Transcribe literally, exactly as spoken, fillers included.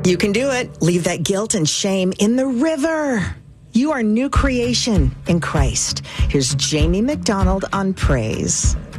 You can do it. Leave that guilt and shame in the river. You are new creation in Christ. Here's Jamie McDonald on Praise.